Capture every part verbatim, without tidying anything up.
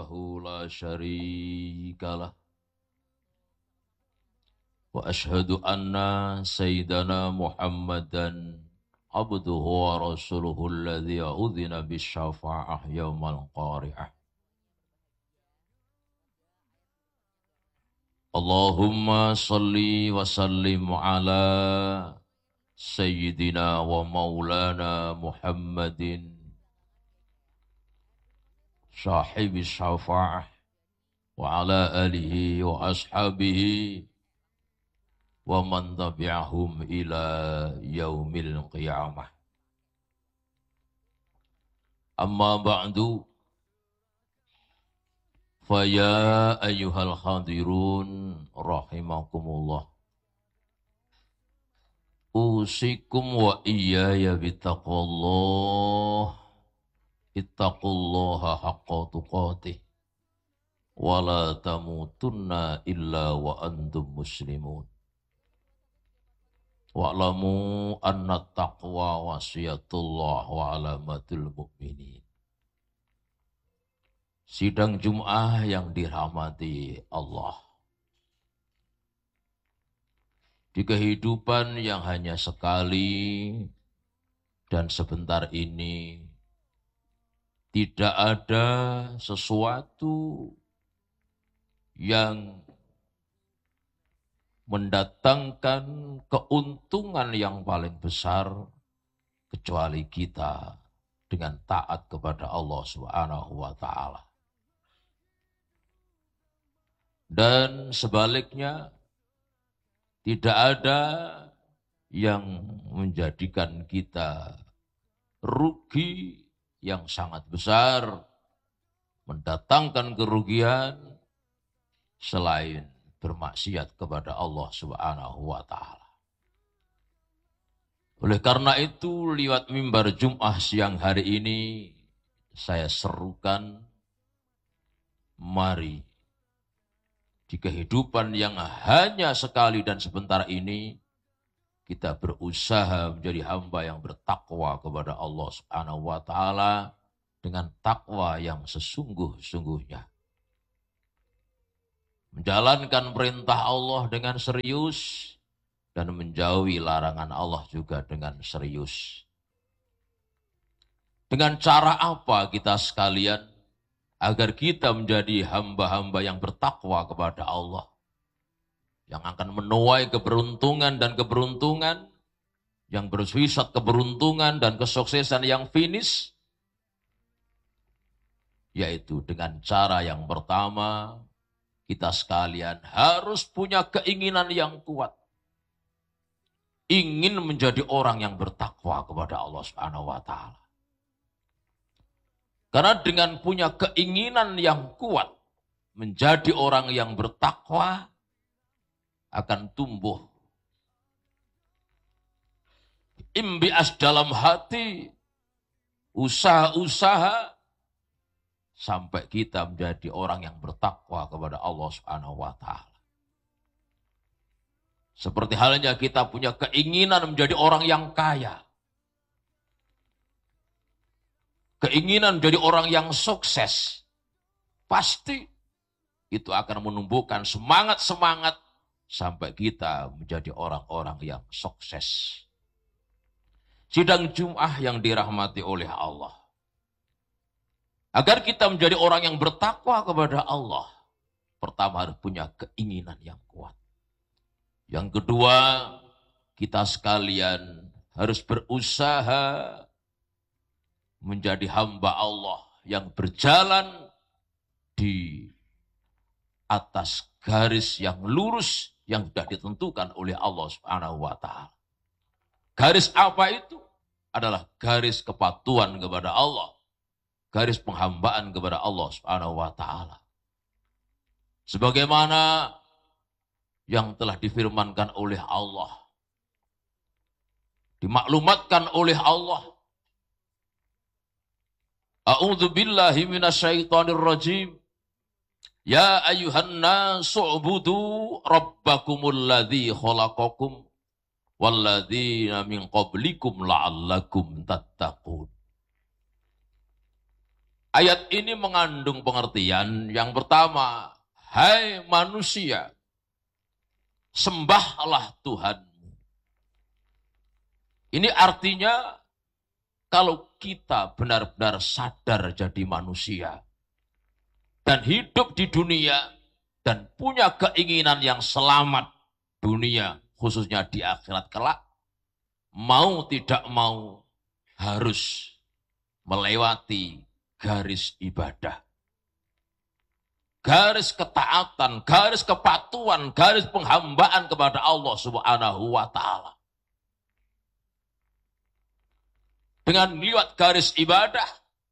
وحده لا شريك له وأشهد أن سيدنا محمدا عبده ورسوله الذي أذن بالشفاعة يوم القارعة. اللهم صل وسلم على سيدنا ومولانا محمد صاحب الشفاعة وعلى آله وأصحابه ومن تبعهم إلى يوم القيامة. أما بعد فيا أيها الحاضرون رحمكم الله أوصيكم وإياي بتقوى الله اتقوا الله حق تقاته ولا تموتن إلا وأنتم مسلمون wa'lamu anna taqwa wasiyatullah wa alamatul mu'minin. Sidang Jum'ah yang dirahmati Allah. Di kehidupan yang hanya sekali dan sebentar ini, tidak ada sesuatu yang mendatangkan keuntungan yang paling besar kecuali kita dengan taat kepada Allah Subhanahu wa taala. Dan sebaliknya tidak ada yang menjadikan kita rugi yang sangat besar, mendatangkan kerugian selain bermaksiat kepada Allah Subhanahu wa taala. Oleh karena itu, lewat mimbar Jum'ah siang hari ini saya serukan, mari di kehidupan yang hanya sekali dan sebentar ini kita berusaha menjadi hamba yang bertakwa kepada Allah Subhanahu wa taala dengan takwa yang sesungguh-sungguhnya. Menjalankan perintah Allah dengan serius dan menjauhi larangan Allah juga dengan serius. Dengan cara apa kita sekalian agar kita menjadi hamba-hamba yang bertakwa kepada Allah, yang akan menuai keberuntungan dan keberuntungan, yang berwisat keberuntungan dan kesuksesan yang finish, yaitu dengan cara yang pertama, kita sekalian harus punya keinginan yang kuat. Ingin menjadi orang yang bertakwa kepada Allah Subhanahu wa taala. Karena dengan punya keinginan yang kuat menjadi orang yang bertakwa akan tumbuh imbias dalam hati, usaha-usaha sampai kita menjadi orang yang bertakwa kepada Allah Subhanahu wa taala. Seperti halnya kita punya keinginan menjadi orang yang kaya. Keinginan menjadi orang yang sukses. Pasti itu akan menumbuhkan semangat-semangat sampai kita menjadi orang-orang yang sukses. Sidang Jum'ah yang dirahmati oleh Allah. Agar kita menjadi orang yang bertakwa kepada Allah, pertama harus punya keinginan yang kuat. Yang kedua, kita sekalian harus berusaha menjadi hamba Allah yang berjalan di atas garis yang lurus yang sudah ditentukan oleh Allah Subhanahu wa taala. Garis apa itu? Adalah garis kepatuhan kepada Allah. Garis penghambaan kepada Allah Subhanahu wa taala. Sebagaimana yang telah difirmankan oleh Allah, dimaklumatkan oleh Allah. A'udzu billahi minasyaitonir rajim. Ya ayyuhan nasu ubudu rabbakumul ladzi khalaqakum walladzina min qablikum la'allakum tattaqun. Ayat ini mengandung pengertian yang pertama, hai manusia, sembahlah Tuhanmu. Ini artinya kalau kita benar-benar sadar jadi manusia dan hidup di dunia dan punya keinginan yang selamat dunia, khususnya di akhirat kelak, mau tidak mau harus melewati garis ibadah, garis ketaatan, garis kepatuhan, garis penghambaan kepada Allah Subhanahu wa Ta'ala. Dengan lewat garis ibadah,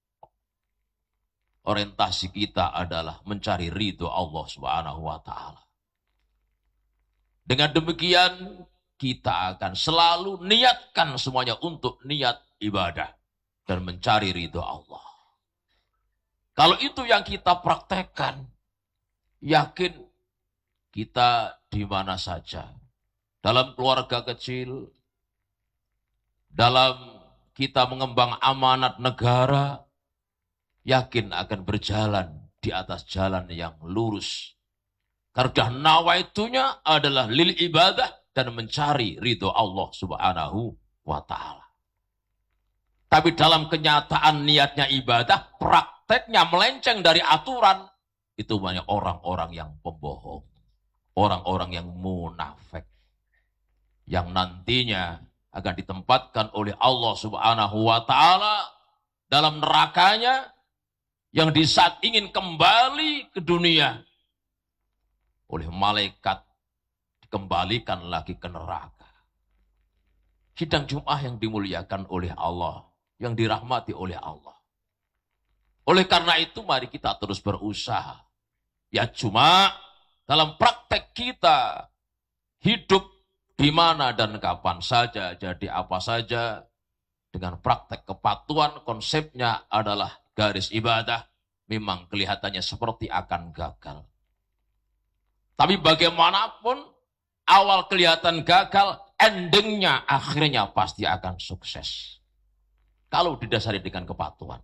orientasi kita adalah mencari ridho Allah Subhanahu wa Ta'ala. Dengan demikian, kita akan selalu niatkan semuanya untuk niat ibadah dan mencari ridho Allah. Kalau itu yang kita praktekkan, yakin kita di mana saja, dalam keluarga kecil, dalam kita mengembang amanat negara, yakin akan berjalan di atas jalan yang lurus. Karena nawaitunya adalah lil ibadah dan mencari ridho Allah Subhanahu wa Ta'ala. Tapi dalam kenyataan niatnya ibadah, prakteknya melenceng dari aturan, itu banyak orang-orang yang pembohong, orang-orang yang munafik, yang nantinya akan ditempatkan oleh Allah Subhanahu wa Ta'ala dalam nerakanya, yang di saat ingin kembali ke dunia oleh malaikat dikembalikan lagi ke neraka. Sidang Jumat yang dimuliakan oleh Allah, yang dirahmati oleh Allah. Oleh karena itu mari kita terus berusaha. Ya cuma dalam praktek kita hidup di mana dan kapan saja, jadi apa saja, dengan praktek kepatuhan, konsepnya adalah garis ibadah, memang kelihatannya seperti akan gagal. Tapi bagaimanapun, awal kelihatan gagal, endingnya, akhirnya pasti akan sukses. Kalau didasari dengan kepatuhan.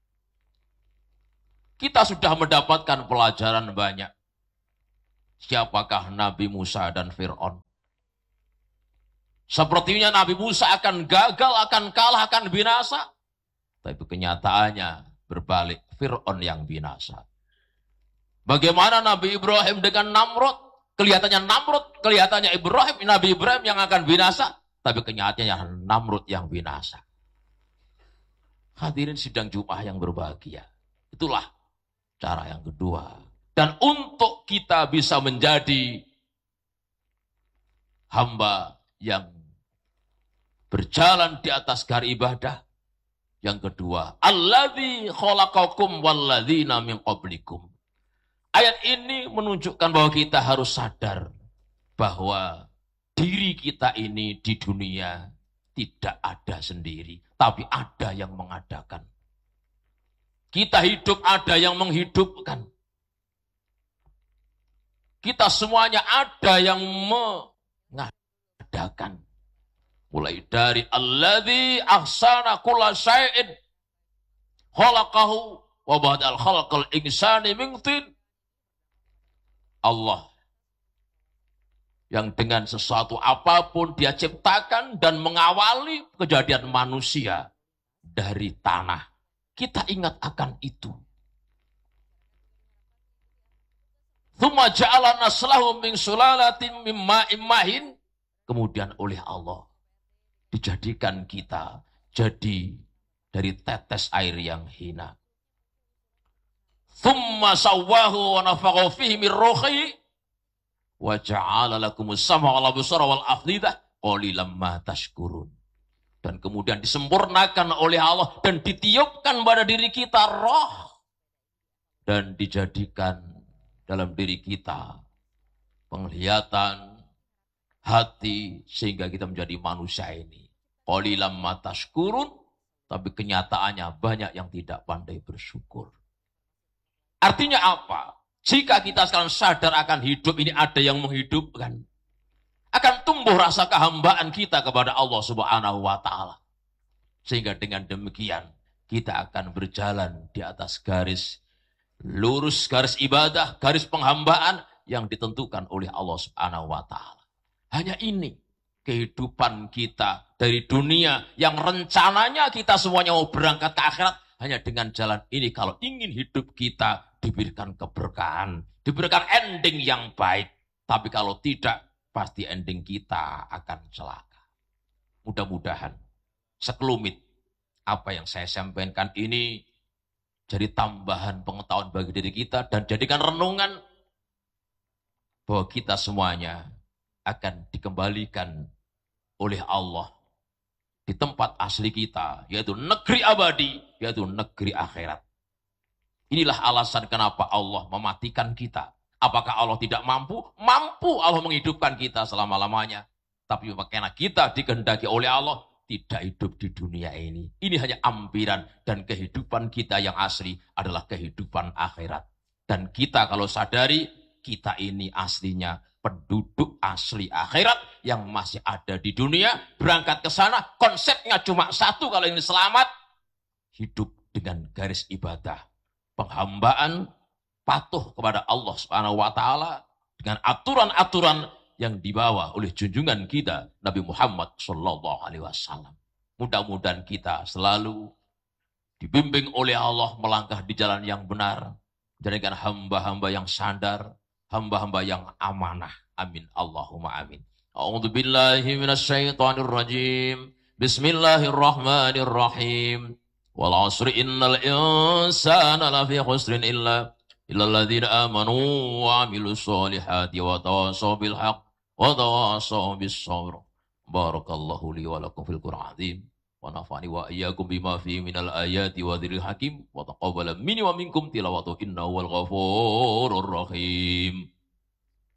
Kita sudah mendapatkan pelajaran banyak. Siapakah Nabi Musa dan Fir'aun? Sepertinya Nabi Musa akan gagal, akan kalah, akan binasa. Tapi kenyataannya berbalik, Fir'aun yang binasa. Bagaimana Nabi Ibrahim dengan Namrud? Kelihatannya Namrud, kelihatannya Ibrahim, Nabi Ibrahim yang akan binasa. Tapi kenyataannya Namrud yang binasa. Hadirin sidang Jumat yang berbahagia. Itulah cara yang kedua. Dan untuk kita bisa menjadi hamba yang berjalan di atas garis ibadah. Yang kedua, alladzi khalaqakum walladzina min qablikum. Ayat ini menunjukkan bahwa kita harus sadar bahwa diri kita ini di dunia tidak ada sendiri, tapi ada yang mengadakan. Kita hidup, ada yang menghidupkan. Kita semuanya ada yang mengadakan. Mulai dari alladzi ahsana kulla syai'in khalaqahu wa ba'dal khalqal insani min tin. Allah yang dengan sesuatu apapun dia ciptakan dan mengawali kejadian manusia dari tanah. Kita ingat akan itu. Tsumma ja'ala naslahu min sulalatin min ma'in mahin. Kemudian oleh Allah dijadikan kita jadi dari tetes air yang hina. Tsumma sawwahu wa nafakha fihi min ruhi wa ja'ala lakumus sam'a wal absara wal af'idah qalilan ma tashkurun. Dan kemudian disempurnakan oleh Allah dan ditiupkan pada diri kita roh dan dijadikan dalam diri kita penglihatan, hati, sehingga kita menjadi manusia ini. Qalilan ma tashkurun, tapi kenyataannya banyak yang tidak pandai bersyukur. Artinya apa? Jika kita sekarang sadar akan hidup ini ada yang menghidupkan, akan tumbuh rasa kehambaan kita kepada Allah Subhanahu wa Ta'ala. Sehingga dengan demikian kita akan berjalan di atas garis lurus, garis ibadah, garis penghambaan yang ditentukan oleh Allah Subhanahu wa taala. Hanya ini kehidupan kita dari dunia yang rencananya kita semuanya mau berangkat ke akhirat, hanya dengan jalan ini kalau ingin hidup kita diberikan keberkahan, diberikan ending yang baik. Tapi kalau tidak, pasti ending kita akan celaka. Mudah-mudahan sekelumit apa yang saya sampaikan ini jadi tambahan pengetahuan bagi diri kita dan jadikan renungan bahwa kita semuanya akan dikembalikan oleh Allah di tempat asli kita, yaitu negeri abadi, yaitu negeri akhirat. Inilah alasan kenapa Allah mematikan kita. Apakah Allah tidak mampu? Mampu Allah menghidupkan kita selama-lamanya. Tapi karena kita dikehendaki oleh Allah, tidak hidup di dunia ini. Ini hanya ampiran, dan kehidupan kita yang asli adalah kehidupan akhirat. Dan kita kalau sadari, kita ini aslinya penduduk asli akhirat yang masih ada di dunia, berangkat ke sana, konsepnya cuma satu kalau ini selamat, hidup dengan garis ibadah, penghambaan, patuh kepada Allah Subhanahu wa taala dengan aturan-aturan yang dibawa oleh junjungan kita Nabi Muhammad Shallallahu Alaihi Wasallam. Mudah-mudahan kita selalu dibimbing oleh Allah melangkah di jalan yang benar, jadikan hamba-hamba yang sadar, hamba-hamba yang amanah. Amin Allahumma amin. A'udzu billahi minasyaitonir rajim. Bismillahirrahmanirrahim. Wal 'asri innal insana lafi khusrin illa illal ladzina amanu wa 'amilus solihati wa tawassaw bil haqq wa tawassaw bis sabr. Barakallahu li wa lakum fil Qur'anil azim wa nafa'ani wa iyyakum bima fihi minal ayati wa dzikril hakim wa taqabbala minni wa minkum tilawatu innahu wal ghafurur rahim.